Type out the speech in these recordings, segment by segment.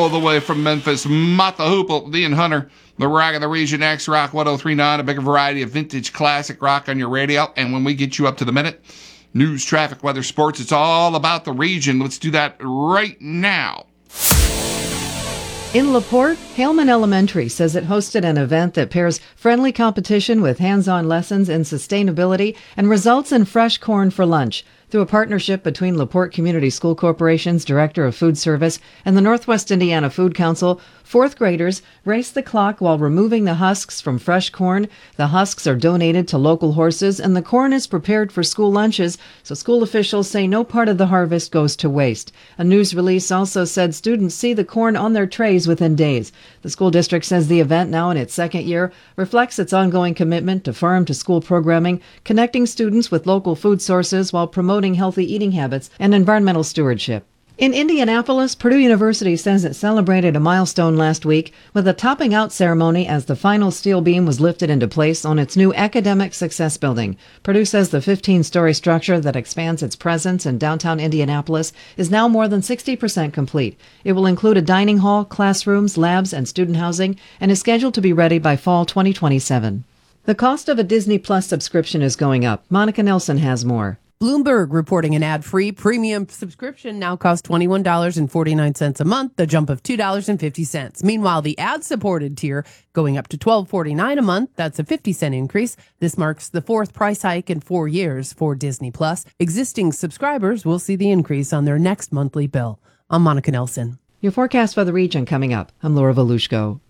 all the way from Memphis, Mott the Hoople, Ian Hunter, the Rock of the Region, X Rock 103.9, a bigger variety of vintage classic rock on your radio. And when we get you up to the minute, news, traffic, weather, sports, it's all about the region. Let's do that right now. In LaPorte, Haleman Elementary says it hosted an event that pairs friendly competition with hands-on lessons in sustainability and results in fresh corn for lunch. Through a partnership between LaPorte Community School Corporation's Director of Food Service and the Northwest Indiana Food Council, fourth graders race the clock while removing the husks from fresh corn. The husks are donated to local horses, and the corn is prepared for school lunches, so school officials say no part of the harvest goes to waste. A news release also said students see the corn on their trays within days. The school district says the event, now in its second year, reflects its ongoing commitment to farm-to-school programming, connecting students with local food sources while promoting healthy eating habits and environmental stewardship. In Indianapolis, Purdue University says it celebrated a milestone last week with a topping out ceremony as the final steel beam was lifted into place on its new Academic Success Building. Purdue says the 15-story structure that expands its presence in downtown Indianapolis is now more than 60% complete. It will include a dining hall, classrooms, labs, and student housing, and is scheduled to be ready by fall 2027. The cost of a Disney Plus subscription is going up. Monica Nelson has more. Bloomberg reporting an ad-free premium subscription now costs $21.49 a month, a jump of $2.50. Meanwhile, the ad-supported tier going up to $12.49 a month. That's a 50-cent increase. This marks the fourth price hike in 4 years for Disney Plus. Existing subscribers will see the increase on their next monthly bill. I'm Monica Nelson. Your forecast for the region coming up. I'm Laura Volushko.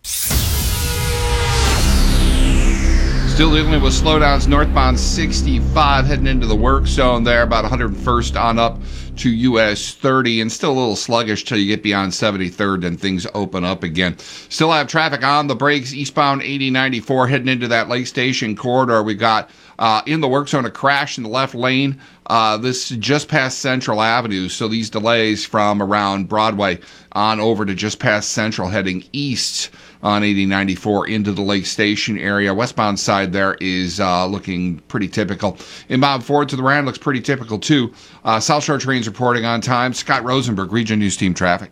Still dealing with slowdowns northbound 65 heading into the work zone there, about 101st on up to US 30, and still a little sluggish till you get beyond 73rd and things open up again. Still have traffic on the brakes eastbound 80-94 heading into that Lake Station corridor. We got in the work zone a crash in the left lane. This just past Central Avenue, so these delays from around Broadway on over to just past Central heading east on 80-94 into the Lake Station area. Westbound side there is looking pretty typical. Inbound forward to the Rand looks pretty typical too. South Shore trains reporting on time. Scott Rosenberg, Region News Team Traffic.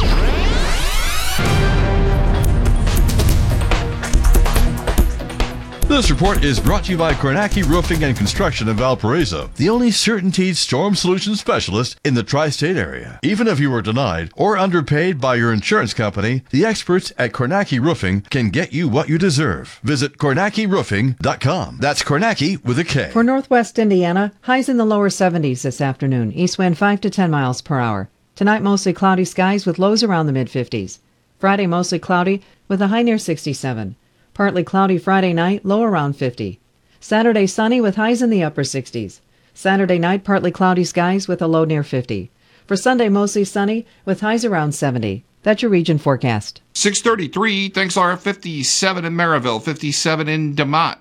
This report is brought to you by Kornacki Roofing and Construction of Valparaiso, the only CertainTeed storm solution specialist in the tri-state area. Even if you were denied or underpaid by your insurance company, the experts at Kornacki Roofing can get you what you deserve. Visit KornackiRoofing.com. That's Kornacki with a K. For Northwest Indiana, highs in the lower 70s this afternoon. East wind 5 to 10 miles per hour. Tonight, mostly cloudy skies with lows around the mid-50s. Friday, mostly cloudy with a high near 67. Partly cloudy Friday night, low around 50. Saturday, sunny with highs in the upper 60s. Saturday night, partly cloudy skies with a low near 50. For Sunday, mostly sunny with highs around 70. That's your region forecast. 6:33. Thanks, Laura. 57 in Maryville, 57 in DeMott.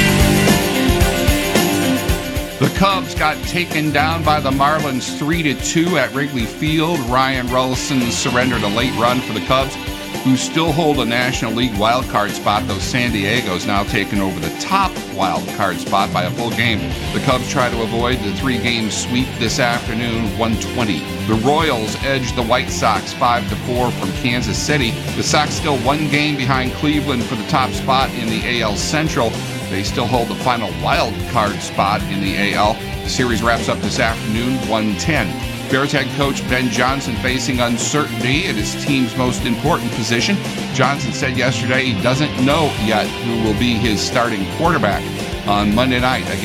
The Cubs got taken down by the Marlins 3-2 at Wrigley Field. Ryan Rollison surrendered a late run for the Cubs, who still hold a National League wild card spot, though San Diego's now taken over the top wild card spot by a full game. The Cubs try to avoid the 3-game sweep this afternoon, 120. The Royals edged the White Sox 5-4 from Kansas City. The Sox still one game behind Cleveland for the top spot in the AL Central. They still hold the final wild card spot in the AL. The series wraps up this afternoon, 110. Bears head coach Ben Johnson facing uncertainty at his team's most important position. Johnson said yesterday he doesn't know yet who will be his starting quarterback on Monday night against